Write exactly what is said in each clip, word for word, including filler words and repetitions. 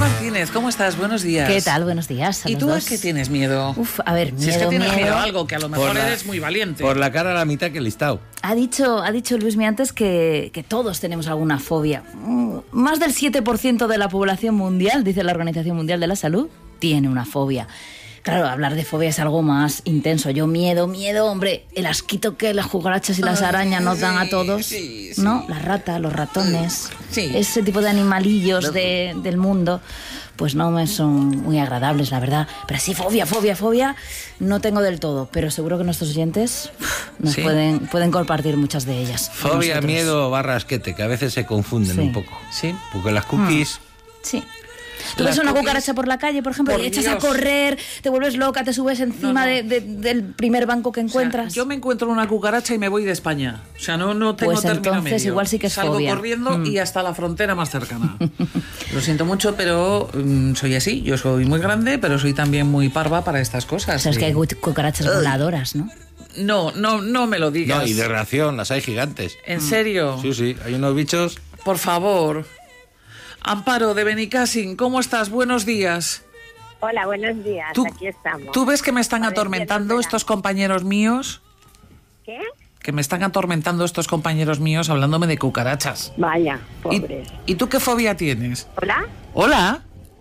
Martínez, ¿cómo estás? Buenos días. ¿Qué tal? Buenos días. ¿Y tú a qué tienes miedo? Uf, a ver, miedo, si es que tienes miedo. miedo a algo, que a lo mejor la, eres muy valiente. Por la cara a la mitad que el listado. Ha dicho, ha dicho Luismi antes que, que todos tenemos alguna fobia. Más del siete por ciento de la población mundial, dice la Organización Mundial de la Salud, tiene una fobia. Claro, hablar de fobia es algo más intenso. Yo miedo, miedo, hombre, el asquito que las cucarachas y las arañas nos dan a todos, sí, sí. ¿no? Las ratas, los ratones, sí. ese tipo de animalillos de, del mundo, pues no me son muy agradables, la verdad. Pero sí, fobia, fobia, fobia, no tengo del todo, pero seguro que nuestros oyentes uf, nos ¿Sí? pueden, pueden compartir muchas de ellas. Fobia, miedo, barra asquete, que a veces se confunden Sí. un poco. Sí. Porque las cookies... Sí. Tú Las ves una cookies, cucaracha por la calle, por ejemplo, por y echas Dios. a correr, te vuelves loca, te subes encima No, no. De, de, del primer banco que O sea, encuentras. yo me encuentro una cucaracha y me voy de España. O sea, no, no tengo Pues término entonces medio. igual sí que es Salgo fobia. corriendo Mm. y hasta la frontera más cercana. Lo siento mucho, pero mm, soy así. Yo soy muy grande, pero soy también muy parva para estas cosas. O sea, es que Sí. hay cu- cucarachas voladoras, ¿no? No, no, no me lo digas. No, y de reacción, las hay gigantes. ¿En serio? Sí, sí, hay unos bichos... Por favor. Amparo de Benicassin, ¿cómo estás? Buenos días. Hola, buenos días. ¿Tú, Aquí estamos. ¿Tú ves que me están A ver, atormentando ¿quién estos compañeros míos? ¿Qué? Que me están atormentando estos compañeros míos hablándome de cucarachas. Vaya, ¿Y, pobres. ¿Y tú qué fobia tienes? ¿Hola? Hola.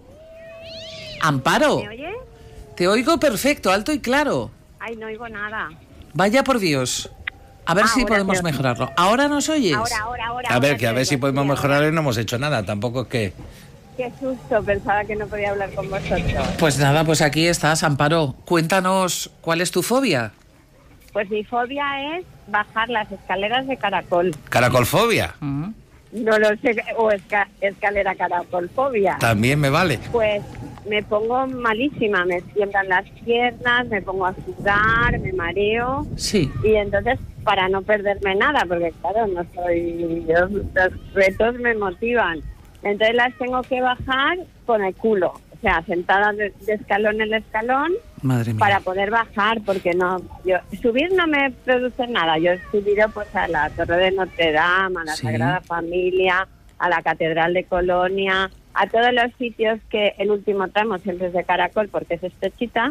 Amparo. ¿Me oyes? Te oigo perfecto, alto y claro. Ay, no oigo nada. Vaya por Dios. A ver si Ahora podemos te- mejorarlo. ¿Ahora nos oyes? Ahora, ahora, ahora. A ver, ahora que a te ver oigo, si podemos sí, ahora. mejorar y no hemos hecho nada. Tampoco es que... Qué susto, pensaba que no podía hablar con vosotros. Pues nada, pues aquí estás, Amparo. Cuéntanos, ¿cuál es tu fobia? Pues mi fobia es bajar las escaleras de caracol. Caracolfobia. Mm. No lo sé, o esca- escalera caracolfobia. También me vale. Pues me pongo malísima, me tiemblan las piernas, me pongo a sudar, me mareo. Sí. Y entonces, para no perderme nada, porque claro, no soy yo, los retos me motivan. Entonces las tengo que bajar con el culo, o sea, sentada de, de escalón en escalón Madre mía. para poder bajar, porque no, yo subir no me produce nada. Yo he subido pues a la Torre de Notre Dame, a la Sí. Sagrada Familia, a la Catedral de Colonia, a todos los sitios que el último tramo siempre es de caracol porque es estrechita.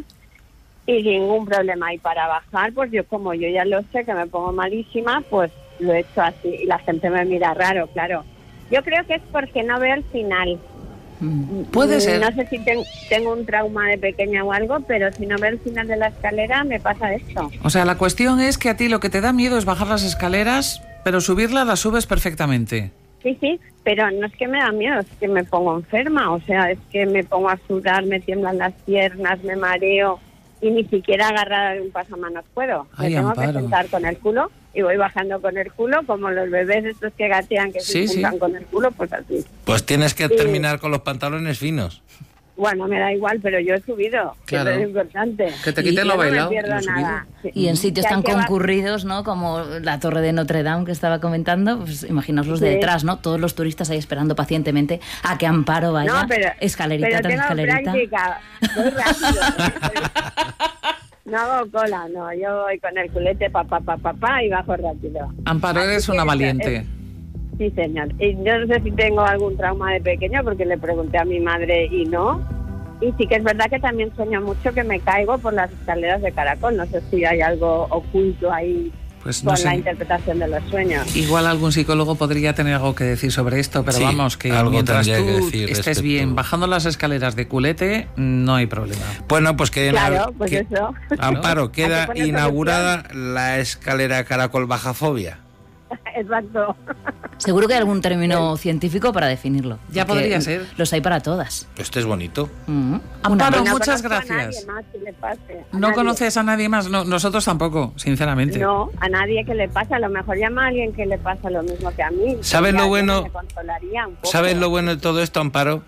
Y ningún problema. Y para bajar, pues yo como yo ya lo sé, que me pongo malísima, pues lo he hecho así. Y la gente me mira raro, claro. Yo creo que es porque no veo el final. Mm. Puede ser. No sé si ten- tengo un trauma de pequeña o algo, pero si no veo el final de la escalera, me pasa esto. O sea, la cuestión es que a ti lo que te da miedo es bajar las escaleras, pero subirlas las subes perfectamente. Sí, sí, pero no es que me da miedo, es que me pongo enferma. O sea, es que me pongo a sudar, me tiemblan las piernas, me mareo y ni siquiera agarrar un pasamanos puedo. Ay, me tengo Amparo. que sentar con el culo y voy bajando con el culo, como los bebés estos que gatean, que Sí, se sí. juntan con el culo, pues así. Pues tienes que Sí. terminar con los pantalones finos. Bueno, me da igual, pero yo he subido, Claro. que es lo importante. Que te Y- quiten y lo Yo no bailado. me y pierdo lo subido. nada. Sí. Y en sitios Que hay tan que ba- concurridos, ¿no? Como la Torre de Notre Dame que estaba comentando, pues imaginaos los de Sí. detrás, ¿no? Todos los turistas ahí esperando pacientemente a que Amparo vaya No, pero, escalerita pero tras tengo escalerita. práctica. Voy rápido. No hago cola, no. Yo voy con el culete pa, pa, pa, pa, pa, y bajo rápido. Amparo, Así eres que una eso valiente. es- Sí, señor. Y yo no sé si tengo algún trauma de pequeña, porque le pregunté a mi madre y no. Y sí que es verdad que también sueño mucho que me caigo por las escaleras de caracol. No sé si hay algo oculto ahí Pues no con la sé. interpretación de los sueños. Igual algún psicólogo podría tener algo que decir sobre esto, pero Sí, vamos, que algo mientras tú tendría que decir estés respecto. bien bajando las escaleras de culete, no hay problema. Bueno, pues que... Claro, pues que- eso. Amparo, Hay queda que poner inaugurada la escalera caracol bajafobia. Exacto. Seguro que hay algún término científico para definirlo. Ya porque podría ser. Los hay para todas. Este es bonito. Mm. Amparo, Una- No muchas conozco a gracias. nadie más que le pase. A ¿No nadie. conoces a nadie más? No, nosotros tampoco, sinceramente. No, a nadie que le pasa. A lo mejor llama a alguien que le pasa lo mismo que a mí. ¿Sabes Ya lo yo bueno? me consolaría un poco. ¿Sabes lo bueno de todo esto, Amparo?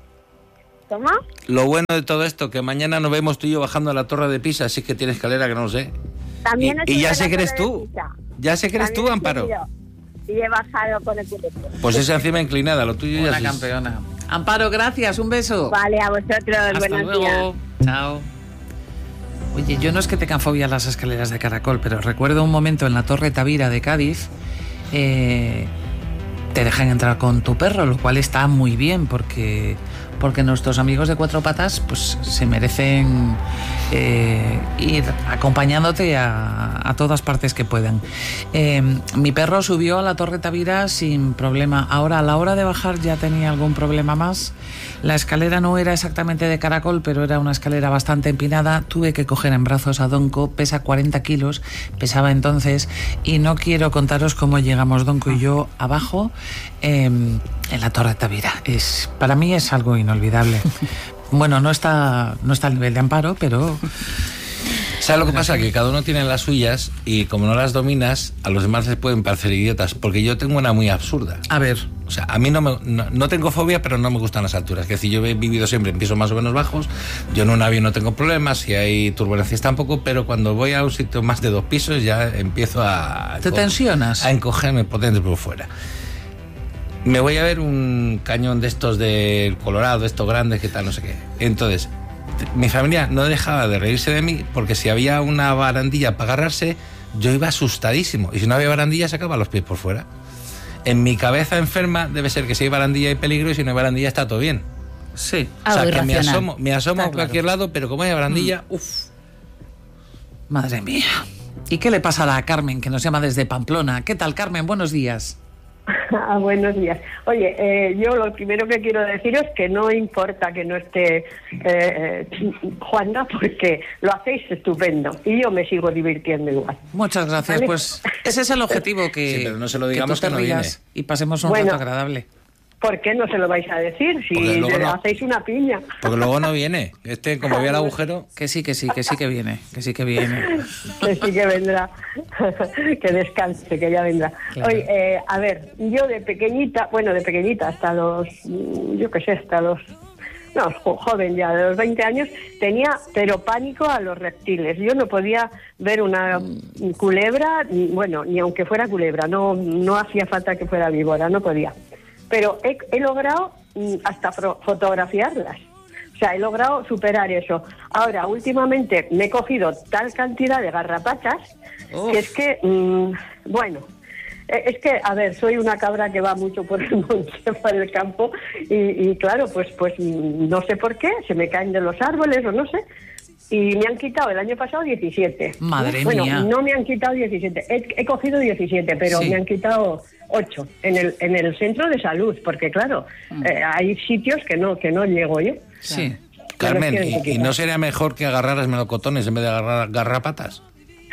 ¿Cómo? Lo bueno de todo esto, que mañana nos vemos tú y yo bajando a la Torre de Pisa, así que tiene escalera que no lo sé. También Y- he y subido ya a sé la que eres Torre de tú. Pisa. Ya sé que eres También tú, he Amparo. subido. Y he bajado con el culete. Pues esa encima inclinada, lo tuyo ya Una es... campeona. Amparo, gracias, un beso. Vale, a vosotros. Hasta Buenos luego. días. Chao. Oye, yo no es que tenga fobia a las escaleras de caracol, pero recuerdo un momento en la Torre Tavira de Cádiz, eh, te dejan entrar con tu perro, lo cual está muy bien porque porque nuestros amigos de cuatro patas pues se merecen eh, ir acompañándote a, a todas partes que puedan. Eh, mi perro subió a la Torre Tavira sin problema. Ahora, a la hora de bajar ya tenía algún problema más. La escalera no era exactamente de caracol, pero era una escalera bastante empinada. Tuve que coger en brazos a Donco, pesa cuarenta kilos, pesaba entonces, y no quiero contaros cómo llegamos Donco y yo abajo eh, en la Torre Tavira. Es, para mí es algo inolvidable. Bueno, no está, no está al nivel de Amparo, pero... ¿Sabes lo que pasa? Que cada uno tiene las suyas y como no las dominas, a los demás les pueden parecer idiotas, porque yo tengo una muy absurda. A ver... O sea, a mí no, me, no, no tengo fobia, pero no me gustan las alturas. Es decir, yo he vivido siempre en pisos más o menos bajos. Yo en un avión no tengo problemas, si hay turbulencias tampoco, pero cuando voy a un sitio más de dos pisos ya empiezo a... ¿Te tensionas? A encogerme por dentro y por fuera. Me voy a ver un cañón de estos del Colorado, estos grandes, que tal, no sé qué. Entonces, mi familia no dejaba de reírse de mí, porque si había una barandilla para agarrarse, yo iba asustadísimo. Y si no había barandilla, sacaba los pies por fuera. En mi cabeza enferma debe ser que si hay barandilla hay peligro y si no hay barandilla está todo bien. Sí. O sea, Algo que me irracional. asomo, me asomo Está a cualquier claro. lado, pero como hay barandilla, Mm. uff. Madre mía. ¿Y qué le pasa a la Carmen, que nos llama desde Pamplona? ¿Qué tal, Carmen? Buenos días. Ah, buenos días. Oye, eh, yo lo primero que quiero deciros es que no importa que no esté eh, eh, Juanda, porque lo hacéis estupendo y yo me sigo divirtiendo igual. Muchas gracias. Vale. Pues ese es el objetivo, que, Sí, pero no se lo que digamos tú te que no rías viene. y pasemos un Bueno. rato agradable. ¿Por qué no se lo vais a decir si Porque luego le no. hacéis una piña? Porque luego no viene. Este, como vea el agujero... Que sí, que sí, que sí que viene, que sí que viene. Que sí que vendrá, que descanse, que ya vendrá. Claro. Oye, eh, a ver, yo de pequeñita, bueno, de pequeñita hasta los, mm, yo qué sé, hasta los, no, jo- joven ya, de los veinte años, tenía pero pánico a los reptiles. Yo no podía ver una mm, culebra, ni- bueno, ni aunque fuera culebra, no, no hacía falta que fuera víbora, no podía. Pero he, he logrado mm, hasta fro- fotografiarlas. O sea, he logrado superar eso. Ahora, últimamente me he cogido tal cantidad de garrapatas Uf. que es que, mmm, bueno, eh, es que, a ver, soy una cabra que va mucho por el monte, por el campo, y, y claro, pues, pues mm, no sé por qué, se me caen de los árboles o no sé. Y me han quitado el año pasado diecisiete. Madre bueno, mía. no me han quitado diecisiete. He, he cogido diecisiete, pero Sí. me han quitado ocho en el en el centro de salud, porque claro, eh, hay sitios que no que no llego yo. Sí. Carmen, quieren ¿y, y quitar. no sería mejor que agarraras melocotones en vez de agarrar garrapatas?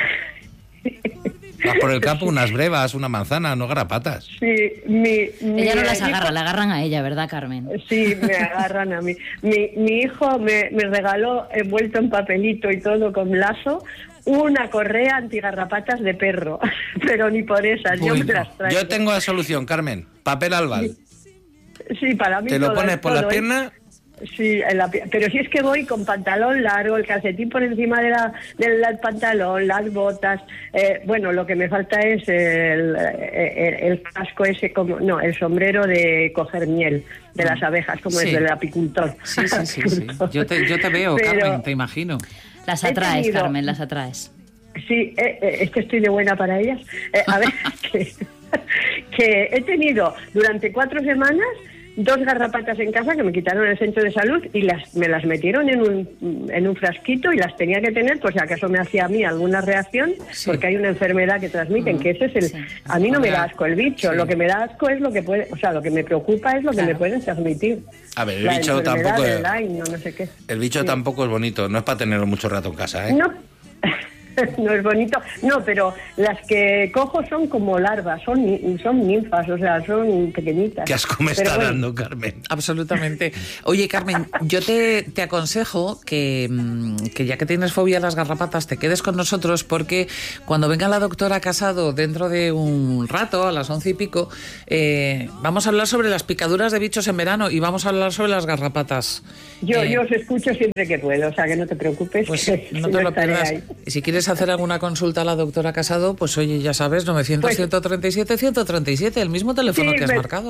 Vas por el campo unas brevas, una manzana, no garrapatas. Sí, mi, mi Ella no las hijo- agarra, la agarran a ella, ¿verdad, Carmen? Sí, me agarran a mí. Mi, mi hijo me, me regaló, envuelto en papelito y todo con lazo, una correa antigarrapatas de perro. Pero ni por esas, yo me Bueno, las traigo. Yo tengo la solución, Carmen. Papel albal. Sí, para mí Te lo todo pones es por la todo, ¿eh? pierna. Sí, en la pi- pero si es que voy con pantalón largo, el calcetín por encima de la, del del pantalón, las botas. Eh, bueno, lo que me falta es el, el, el casco ese, como no, el sombrero de coger miel de las abejas, como Sí. es del apicultor. Sí, sí, sí, sí. Apicultor. Yo te, yo te veo, Pero- Carmen, te imagino. Las He atraes, tenido- Carmen, las atraes. Sí, eh, eh, es que estoy de buena para ellas. Eh, a ver, que, que he tenido durante cuatro semanas dos garrapatas en casa que me quitaron en el centro de salud y las me las metieron en un, en un frasquito y las tenía que tener por si acaso me hacía a mí alguna reacción, Sí. porque hay una enfermedad que transmiten, que ese es el... Sí. A mí no me da asco el bicho, Sí. lo que me da asco es lo que puede... O sea, lo que me preocupa es lo que Claro. me pueden transmitir. A ver, el La bicho enfermedad tampoco de es- Lyme, no, no sé qué. El bicho Sí. tampoco es bonito, no es para tenerlo mucho rato en casa, ¿eh? No, no es bonito. No, pero las que cojo son como larvas, son, ni- son ninfas, o sea, son pequeñitas. Qué asco me Pero está bueno, dando, Carmen. Absolutamente. Oye, Carmen, yo te, te aconsejo que, mm, que ya que tienes fobia a las garrapatas, te quedes con nosotros, porque cuando venga la doctora Casado dentro de un rato, a las once y pico, eh, vamos a hablar sobre las picaduras de bichos en verano y vamos a hablar sobre las garrapatas. Yo, Eh, yo os escucho siempre que puedo, o sea, que no te preocupes. Pues que no yo te lo estaré pierdas. ahí. Y si quieres hacer alguna consulta a la doctora Casado, pues oye, ya sabes, novecientos, Pues- ciento treinta y siete, ciento treinta y siete, el mismo teléfono Sí, que has me- marcado.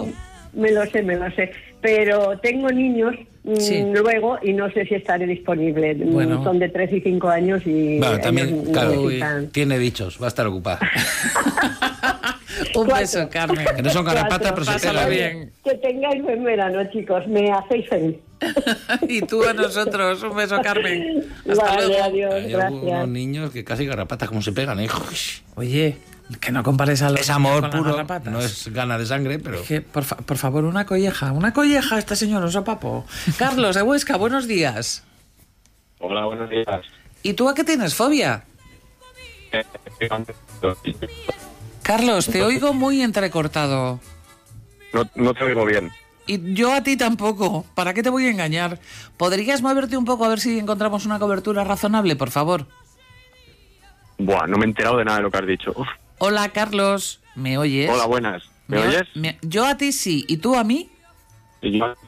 me lo sé, me lo sé. Pero tengo niños Sí. mm, luego y no sé si estaré disponible. Mm, Bueno. Son de tres y cinco años y Bueno, también, ellos claro, necesitan- tiene bichos, va a estar ocupada. Un Cuatro. beso, Carmen. Que no son garrapatas, pero se Pásalo pegan. bien. Que tengáis buen verano, chicos. Me hacéis feliz. Y tú a nosotros. Un beso, Carmen. Hasta Vale, luego. adiós, Hay gracias. algunos niños que casi garrapatas, como se pegan, ¿eh? Oye, que no compares a los Es amor con las puro, garrapatas. no es gana de sangre, pero... Que, por, fa- por favor, una colleja. Una colleja a este señor, un sopapo. Carlos, de Huesca, buenos días. Hola, buenos días. ¿Y tú a qué tienes fobia? Eh, Carlos, te oigo muy entrecortado. No, no te oigo bien. Y yo a ti tampoco. ¿Para qué te voy a engañar? ¿Podrías moverte un poco a ver si encontramos una cobertura razonable, por favor? Buah, no me he enterado de nada de lo que has dicho. Uf. Hola, Carlos. ¿Me oyes? Hola, buenas. ¿Me o- oyes? me- yo a ti sí. ¿Y tú a mí? Y yo,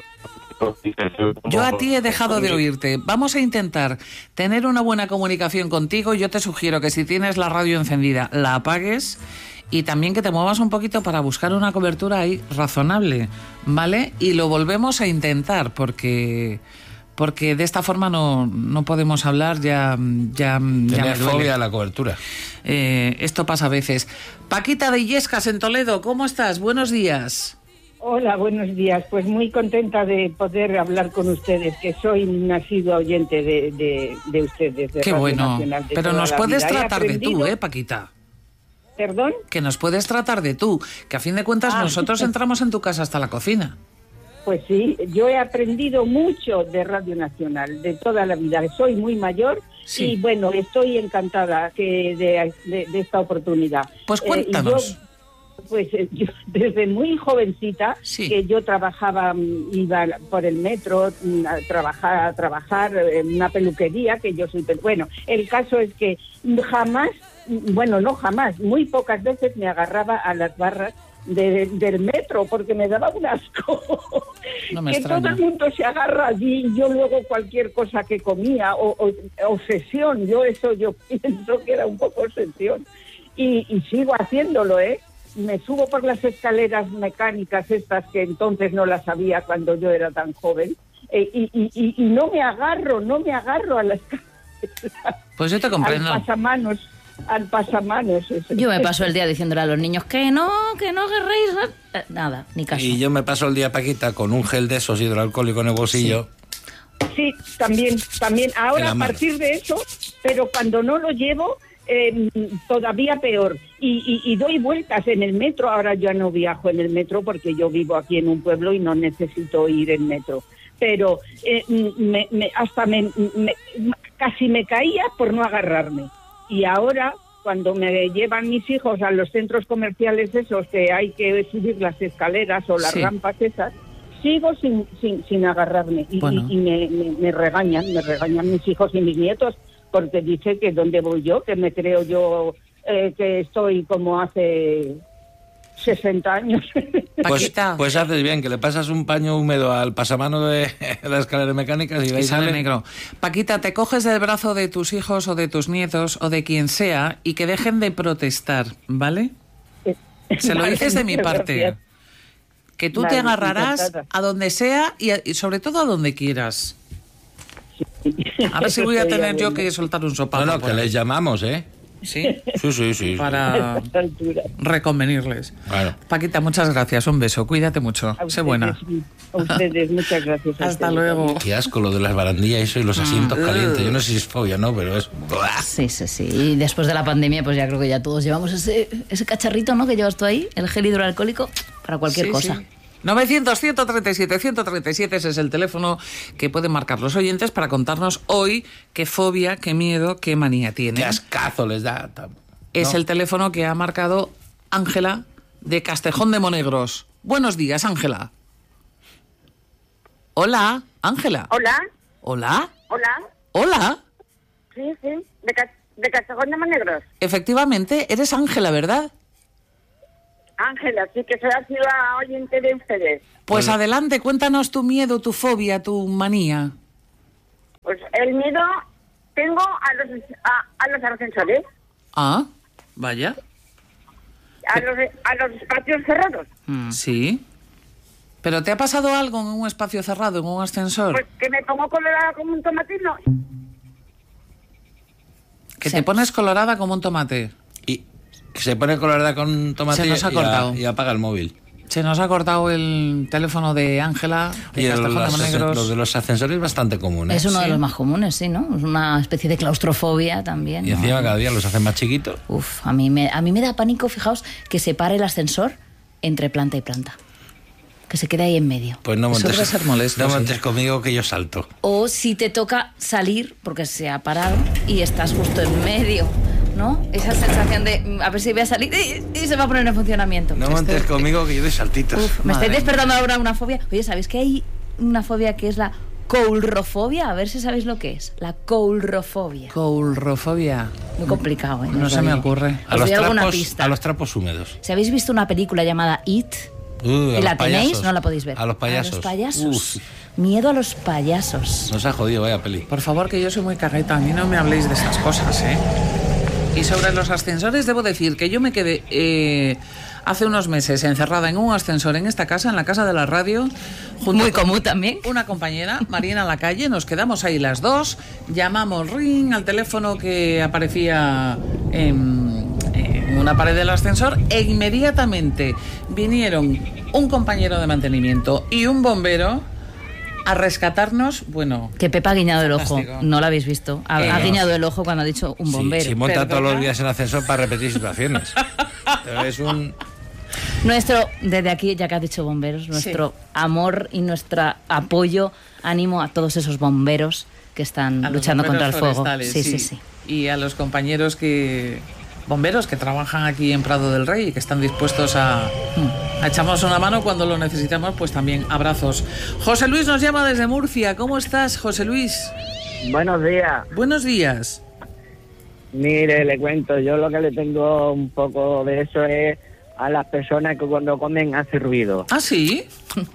Yo a ti he dejado de oírte. Vamos a intentar tener una buena comunicación contigo. Yo te sugiero que si tienes la radio encendida, la apagues y también que te muevas un poquito para buscar una cobertura ahí razonable, ¿vale? Y lo volvemos a intentar porque porque de esta forma no, no podemos hablar, ya, ya, ya me Tener duele. fobia a la cobertura. Eh, esto pasa a veces. Paquita de Illescas en Toledo, ¿cómo estás? Buenos días. Hola, buenos días. Pues muy contenta de poder hablar con ustedes, que soy nacido oyente de, de, de ustedes. De Qué Radio bueno. Nacional de Pero toda nos la puedes vida. He tratar de tú, aprendido- ¿eh, Paquita? ¿Perdón? Que nos puedes tratar de tú, que a fin de cuentas Ah. nosotros entramos en tu casa hasta la cocina. Pues sí, yo he aprendido mucho de Radio Nacional, de toda la vida. Soy muy mayor Sí. y bueno, estoy encantada que de, de- de esta oportunidad. Pues Eh, y cuéntanos. yo, pues eh, yo, desde muy jovencita, Sí. que yo trabajaba, mm, iba por el metro mm, a trabajar, a trabajar en una peluquería, que yo soy... pel- Bueno, el caso es que jamás, mm, bueno, no jamás, muy pocas veces me agarraba a las barras de- del metro porque me daba un asco. No me que extraña. todo el mundo se agarra allí y yo luego cualquier cosa que comía o, o- obsesión, yo eso yo pienso que era un poco obsesión y, y sigo haciéndolo, ¿eh? Me subo por las escaleras mecánicas estas que entonces no las sabía cuando yo era tan joven eh, y, y, y, y no me agarro, no me agarro a las Pues yo te comprendo. al pasamanos, al pasamanos. Eso. Yo me paso el día diciéndole a los niños que no, que no agarréis na- eh, nada, ni caso. Y yo me paso el día, Paquita, con un gel de esos hidroalcohólico en el bolsillo. Sí, también, también. En Ahora la a mano. partir de eso, pero cuando no lo llevo, eh, todavía peor. Y, y, y doy vueltas en el metro. Ahora ya no viajo en el metro porque yo vivo aquí en un pueblo y no necesito ir en metro. Pero eh, me, me- hasta me, me- casi me caía por no agarrarme. Y ahora, cuando me llevan mis hijos a los centros comerciales esos que hay que subir las escaleras o las Sí. rampas esas, sigo sin, sin, sin agarrarme y, Bueno. y- y me, me- me regañan, me regañan mis hijos y mis nietos porque dice que dónde voy yo, que me creo yo eh, que estoy como hace sesenta años. Pues, Paquita, pues haces bien, que le pasas un paño húmedo al pasamano de las escaleras mecánicas y de y ahí sale sale negro. Paquita, te coges del brazo de tus hijos o de tus nietos o de quien sea y que dejen de protestar, ¿vale? Se lo Vale, dices de mi muchas parte. gracias. Que tú Vale, te agarrarás encantada. a donde sea y, a- y sobre todo a donde quieras. Ahora sí voy a Sería tener yo bueno. que soltar un sopapo. No, no, por que ahí. les llamamos, ¿eh? Sí, Sí, sí, sí. sí. para A esta altura. reconvenirles. Claro. Paquita, muchas gracias. Un beso. Cuídate mucho. A Sé ustedes, buena. A ustedes, muchas gracias. a Hasta ustedes. luego. Qué asco lo de las barandillas y eso y los asientos calientes. Yo no sé si es fobia, ¿no? Pero es... Sí, sí, sí. Y después de la pandemia, pues ya creo que ya todos llevamos ese, ese cacharrito, ¿no? Que llevas tú ahí, el gel hidroalcohólico, para cualquier Sí, cosa. sí. novecientos, ciento treinta y siete, ciento treinta y siete, ese es el teléfono que pueden marcar los oyentes para contarnos hoy qué fobia, qué miedo, qué manía tienen. Qué ascazo les da. Es No. el teléfono que ha marcado Ángela de Castejón de Monegros. Buenos días, Ángela. Hola, Ángela. Hola, Hola, hola. hola. Sí, sí, de, Ca- de Castejón de Monegros. Efectivamente, eres Ángela, ¿verdad? Ángela, sí que soy así la oyente de ustedes. Pues Hola. adelante, cuéntanos tu miedo, tu fobia, tu manía. Pues el miedo tengo a los, a, a los ascensores, Ah, vaya. a los, a los espacios cerrados. Sí. ¿Pero te ha pasado algo en un espacio cerrado, en un ascensor? Pues que me pongo colorada como un tomatino. Que Sí. te pones colorada como un tomate. Y se pone colorada con tomate Se nos ha y, cortado. y, y apaga el móvil. Se nos ha cortado el teléfono de Ángela, de Y Castejón de los, Monegros. lo de los ascensores es bastante común, ¿eh? Es uno Sí. de los más comunes, sí, ¿no? Es una especie de claustrofobia también. Y ¿no? encima cada día los hacen más chiquitos. Uf, a mí, me, a mí me da pánico, fijaos, que se pare el ascensor entre planta y planta. Que se quede ahí en medio. Pues no Eso montes, debe ser molesto, no sí. montes conmigo que yo salto. O si te toca salir, porque se ha parado, y estás justo en medio, ¿no? Esa sensación de, mm, a ver si voy a salir y, y se va a poner en funcionamiento. No Este- montes conmigo que yo doy saltitos. Uf, me Madre estáis mía. despertando ahora una fobia. Oye, ¿sabéis que hay una fobia que es la coulrofobia? A ver si sabéis lo que es. La coulrofobia. Coulrofobia. Muy complicado, ¿eh? No os se lo me digo. ocurre. A Os los, doy alguna trapos, pista. a los trapos húmedos. Si habéis visto una película llamada It, Uh, a y los la tenéis, payasos. no la podéis ver. A los payasos. A los payasos. Uf, Miedo a los payasos. nos ha jodido, vaya peli. Por favor, que yo soy muy cagueta, a mí no me habléis de esas cosas, ¿eh? Y sobre los ascensores, debo decir que yo me quedé eh, hace unos meses encerrada en un ascensor en esta casa, en la casa de la radio, junto Muy con común también. una compañera, Marina Lacalle, nos quedamos ahí las dos, llamamos ring al teléfono que aparecía en, en una pared del ascensor e inmediatamente vinieron un compañero de mantenimiento y un bombero a rescatarnos, bueno... Que Pepa ha guiñado el ojo. Fantástico. No lo habéis visto. Ha, Eh, ha no. guiñado el ojo cuando ha dicho un Sí, bombero. si monta ¿Perdona? todos los días en ascensor para repetir situaciones. Pero es un... Nuestro, desde aquí, ya que has dicho bomberos, nuestro amor y nuestro apoyo, ánimo a todos esos bomberos que están a los luchando contra el bomberos fuego. forestales, Sí, sí, sí. Y a los compañeros que bomberos que trabajan aquí en Prado del Rey y que están dispuestos a, a echarnos una mano cuando lo necesitamos, pues también abrazos. José Luis nos llama desde Murcia. ¿Cómo estás, José Luis? Buenos días. Buenos días. Mire, le cuento, yo lo que le tengo un poco de eso es a las personas que cuando comen hace ruido. ¿Ah, sí?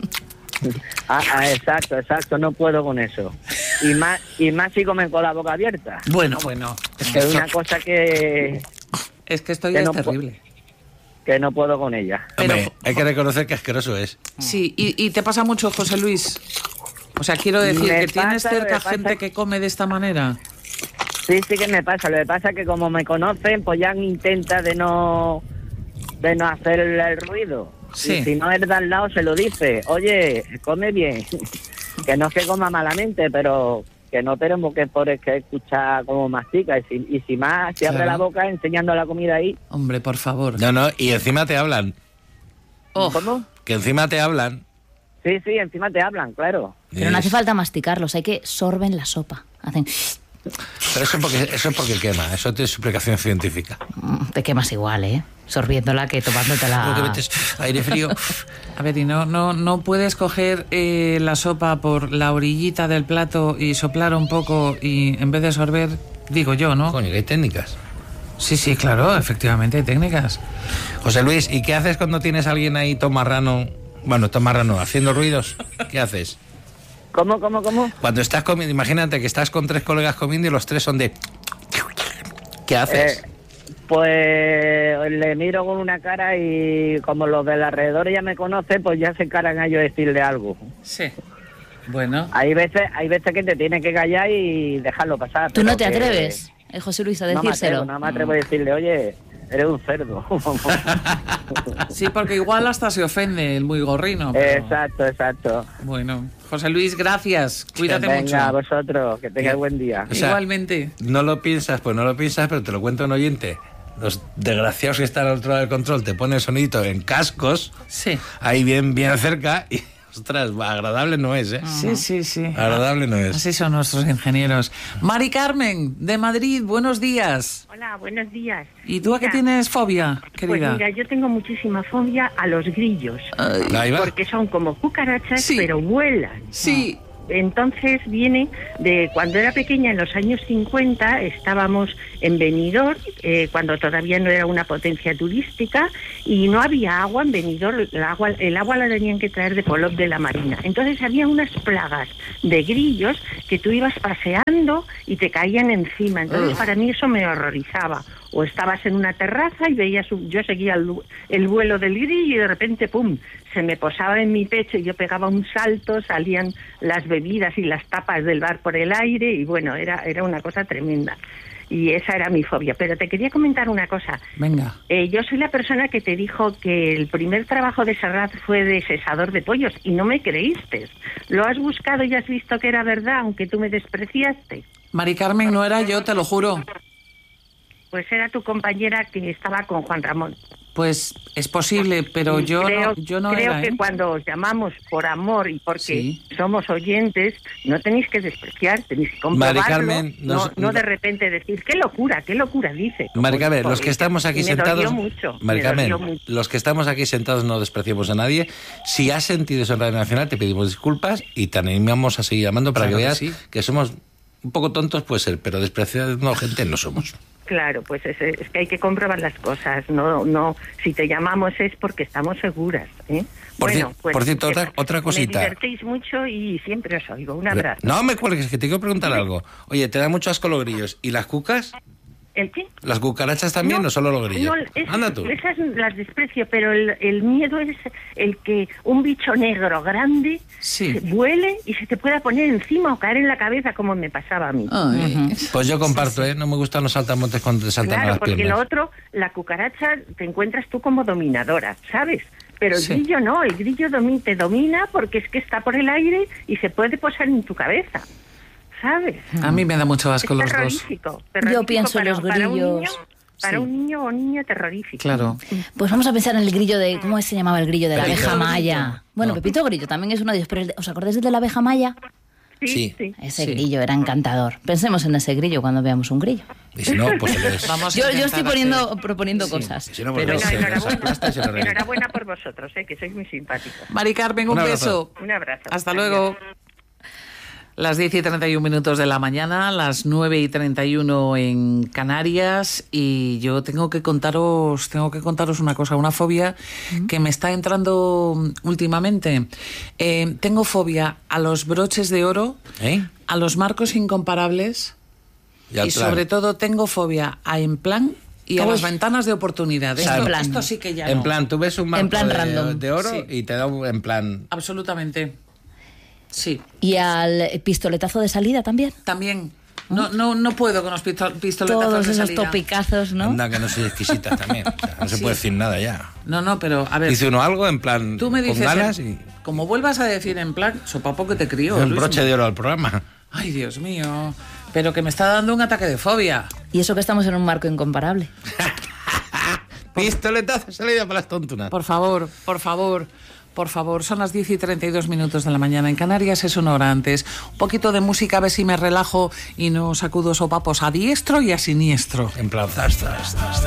Ah, ah, exacto, exacto, no puedo con eso. Y más y más si comen con la boca abierta. Bueno, bueno. Es que Es esto, una cosa que, es que esto que ya no es terrible. que no puedo con ella. Pero- Hombre, hay que reconocer que asqueroso es. Sí, y, y te pasa mucho, José Luis. O sea, quiero decir Me que tienes pasa, cerca me pasa. gente que come de esta manera. Sí, sí que me pasa. Lo que pasa es que como me conocen, pues ya intenta de no de no hacer el, el ruido. Sí. Y si no es de al lado, se lo dice. Oye, come bien. Que no es que coma malamente, pero que no tenemos que por que escuchar cómo mastica. Y si, y si más, si abre Claro. la boca enseñando la comida ahí. Hombre, por favor. No, no, y encima te hablan. Oh, ¿Cómo? Que encima te hablan. Sí, sí, encima te hablan, claro. Pero no hace Es- falta masticarlos, hay que sorben la sopa. Hacen... Pero eso, porque, eso es porque quema, eso tiene su explicación científica. Mm, Te quemas igual, ¿eh? Sorbiéndola que tomándote Lo que la... metes aire frío. a ver, y no, no, no puedes coger eh, la sopa por la orillita del plato y soplar un poco y en vez de sorber, digo yo, ¿no? Coño, que hay técnicas. Sí, sí, claro, efectivamente hay técnicas. José Luis, ¿y qué haces cuando tienes a alguien ahí tomarrano? Bueno, tomarrano, haciendo ruidos. ¿Qué haces? ¿Cómo, cómo, cómo? Cuando estás comiendo, imagínate que estás con tres colegas comiendo y los tres son de... ¿Qué haces? Eh, pues le miro con una cara y como los del alrededor ya me conocen, pues ya se encaran a ellos decirle algo. Sí. Bueno, Hay veces, hay veces que te tienes que callar y dejarlo pasar. ¿Tú no te pero que atreves, eh, José Luis, a No me decírselo? atrevo, no me atrevo a decirle, oye, eres un cerdo. sí, porque igual hasta se ofende el muy gorrino. pero- Exacto, exacto. Bueno, José Luis, gracias. Cuídate Venga, mucho. vosotros, que tengáis buen día. O sea, Igualmente. No lo piensas, pues no lo piensas, pero te lo cuento un oyente. Los desgraciados que están al otro lado del control te ponen el sonidito en cascos, Sí. ahí bien, bien cerca, y ostras, agradable no es, ¿eh? Sí, sí, sí. Agradable no es. Así son nuestros ingenieros. Mari Carmen, de Madrid, buenos días. Hola, buenos días. ¿Y tú a qué Mira, tienes fobia, Pues querida? mira, yo tengo muchísima fobia a los grillos, Ay, Ahí va. porque son como cucarachas, Sí. pero vuelan. sí. Entonces viene de cuando era pequeña, en los años cincuenta, estábamos en Benidorm, eh, cuando todavía no era una potencia turística, y no había agua en Benidorm, el agua, el agua la tenían que traer de Polop de la Marina. Entonces había unas plagas de grillos que tú ibas paseando y te caían encima. Entonces Ugh. para mí eso me horrorizaba. o estabas en una terraza y veías, un, yo seguía el, el vuelo del grillo y de repente, pum, se me posaba en mi pecho y yo pegaba un salto, salían las bebidas y las tapas del bar por el aire y bueno, era, era una cosa tremenda. Y esa era mi fobia. Pero te quería comentar una cosa. Venga. Eh, yo soy la persona que te dijo que el primer trabajo de Serrat fue de cesador de pollos y no me creíste. Lo has buscado y has visto que era verdad, aunque tú me despreciaste. Mari Carmen, no era yo, te lo juro. Pues era tu compañera que estaba con Juan Ramón. Pues es posible, pero Y yo creo, no, yo no creo era, que ¿eh? cuando os llamamos por amor y porque Sí. somos oyentes, no tenéis que despreciar, tenéis que comprobarlo. Mari Carmen, no, nos- no de repente decir, qué locura, qué locura dice. Mari Carmen, Pues, los que estamos aquí me sentados... dolió mucho, Mari me Carmen, dolió mucho. los que estamos aquí sentados no despreciamos a nadie. Si has sentido eso en Radio Nacional, te pedimos disculpas y te animamos a seguir llamando para Claro que que veas sí. que somos un poco tontos, puede ser, pero despreciando gente no somos. Claro, pues es, es que hay que comprobar las cosas. No, no. Si te llamamos es porque estamos seguras. ¿eh? Por, bueno, ci- pues, por cierto, eh, otra, otra cosita. Me divertéis mucho y siempre os oigo. Un abrazo. No me cuelgues, que te quiero preguntar algo. Oye, ¿te da mucho asco los grillos? ¿Y las cucas? ¿El qué? ¿Las cucarachas también o solo los grillos? No, es- Anda tú. esas las desprecio, pero el, el miedo es el que un bicho negro grande Sí. se vuele y se te pueda poner encima o caer en la cabeza como me pasaba a mí. Ay. Pues yo comparto, ¿eh? No me gustan los saltamontes cuando te saltan a Claro, las porque piernas. lo otro, la cucaracha te encuentras tú como dominadora, ¿sabes? Pero el Sí. grillo no, el grillo domi- te domina porque es que está por el aire y se puede posar en tu cabeza, ¿sabes? A mí me da mucho asco Es los dos. terrorífico, terrorífico Yo pienso en para, los para un grillos. niño, para Sí. un niño o niña terrorífico. Claro. Pues vamos a pensar en el grillo de... ¿Cómo se llamaba el grillo de la Pepito abeja Grillo. maya? Bueno, No. Pepito Grillo también es uno de ellos, pero el de- ¿os acordáis del de la abeja maya? Sí, Sí. sí. Ese Sí. grillo era encantador. Pensemos en ese grillo cuando veamos un grillo. Y si no, pues se les... Vamos a Yo, yo intentar estoy poniendo, hacer- proponiendo Sí. cosas. Y si no, pues Pero- se Bueno, les enhorabuena, aplasta y se les revienta. enhorabuena por vosotros, eh, que sois muy simpáticos. Mari Carmen, un, Un abrazo. beso. Un abrazo. Hasta Adiós. luego. Las diez y treinta y un minutos de la mañana, las nueve y treinta y uno en Canarias, y yo tengo que contaros, tengo que contaros una cosa, una fobia que me está entrando últimamente. Eh, tengo fobia a los broches de oro, ¿Eh? a los marcos incomparables Y al y plan. sobre todo tengo fobia a en plan y a Uy. las ventanas de oportunidad. O sea, Esto, en plan. esto sí que ya En no. plan, tú ves un marco En plan de, random. de oro Sí. y te da un, en plan... Absolutamente. Sí. Y al pistoletazo de salida también. También. No, no, no puedo con los pisto- pistoletazos Todos de esos salida. topicazos, ¿no? Anda, que no soy exquisita también. O sea, no se Sí. puede decir nada ya. No, no, pero a ver. Dice uno algo en plan Tú me dices, con ganas en- y... como vuelvas a decir en plan, sopapo que te crío. un Luismi. broche de oro al programa. Ay, Dios mío. Pero que me está dando un ataque de fobia. Y eso que estamos en un marco incomparable. Pistoletazo salida para las tontunas. Por favor, por favor. Por favor, son las diez y treinta y dos minutos de la mañana. En Canarias es una hora antes. Un poquito de música, a ver si me relajo y no sacudo sopapos a diestro y a siniestro. En plan, zas, zas, zas, zas.